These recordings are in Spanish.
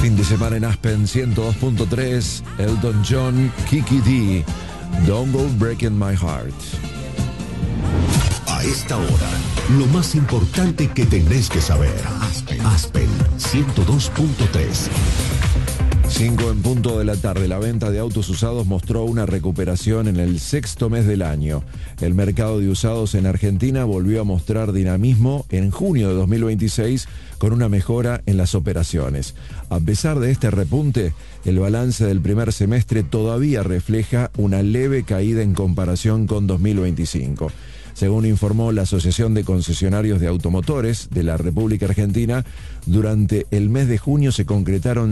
Fin de semana en Aspen 102.3, Elton John, Kiki D, Don't Go Breaking My Heart. A esta hora, lo más importante que tenés que saber. Aspen 102.3. 5 en punto de la tarde. La venta de autos usados mostró una recuperación en el sexto mes del año. El mercado de usados en Argentina volvió a mostrar dinamismo en junio de 2026 con una mejora en las operaciones. A pesar de este repunte, el balance del primer semestre todavía refleja una leve caída en comparación con 2025. Según informó la Asociación de Concesionarios de Automotores de la República Argentina, durante el mes de junio se concretaron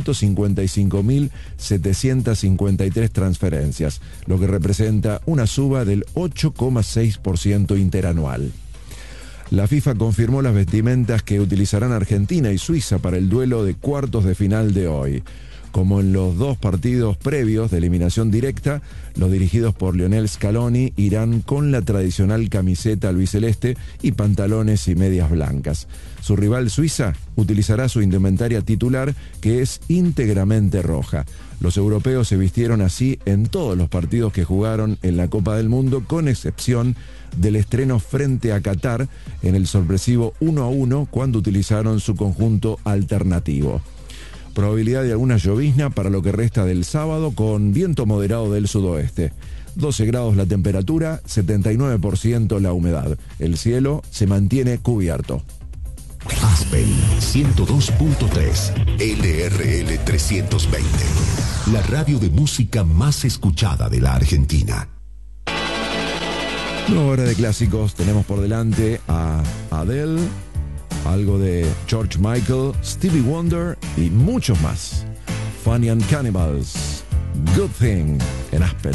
155.753 transferencias, lo que representa una suba del 8,6% interanual. La FIFA confirmó las vestimentas que utilizarán Argentina y Suiza para el duelo de cuartos de final de hoy. Como en los dos partidos previos de eliminación directa, los dirigidos por Lionel Scaloni irán con la tradicional camiseta albiceleste y pantalones y medias blancas. Su rival Suiza utilizará su indumentaria titular, que es íntegramente roja. Los europeos se vistieron así en todos los partidos que jugaron en la Copa del Mundo, con excepción del estreno frente a Qatar en el sorpresivo 1-1, cuando utilizaron su conjunto alternativo. Probabilidad de alguna llovizna para lo que resta del sábado, con viento moderado del sudoeste. 12 grados la temperatura, 79% la humedad. El cielo se mantiene cubierto. Aspen 102.3, LRL 320. La radio de música más escuchada de la Argentina. Nueva hora de clásicos. Tenemos por delante a Adele, algo de George Michael, Stevie Wonder y muchos más. Funny and Cannibals, Good Thing en Aspen.